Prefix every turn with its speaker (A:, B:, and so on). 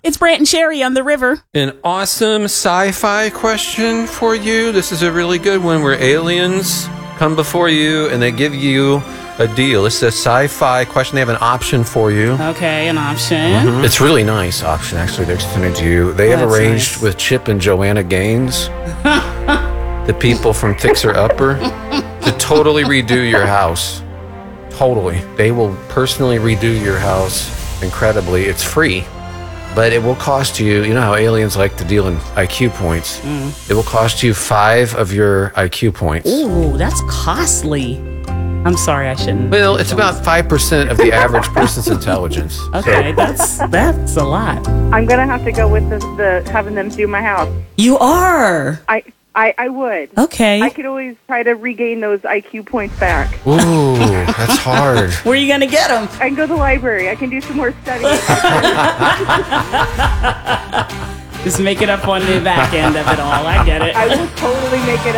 A: It's Brant and Sherry on the river.
B: An awesome sci-fi question for you. This is a really good one where aliens come before you and they give you a deal. This is a sci-fi question. They have an option for you.
A: Okay, an option.
B: Mm-hmm. It's a really nice option, actually. They're extending to you. They have arranged with Chip and Joanna Gaines, the people from Fixer Upper, to totally redo your house. Totally. They will personally redo your house. Incredibly. It's free, but it will cost you, you know how aliens like to deal in IQ points? It will cost you 5 of your IQ points.
A: Ooh, that's costly. I'm sorry, I shouldn't.
B: Well, it's about 5% of the average person's intelligence.
A: Okay, that's a lot.
C: I'm gonna have to go with the having them do my house.
A: You are.
C: I would.
A: Okay.
C: I could always try to regain those IQ points back.
B: Ooh, that's hard.
A: Where are you gonna get them?
C: I can go to the library. I can do some more studying.
A: Just make it up on the back end of it all. I get it.
C: I will totally make it up.